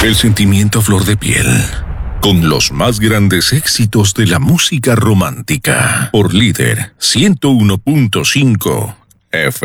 El sentimiento a flor de piel, con los más grandes éxitos de la música romántica, por Líder 101.5 FM.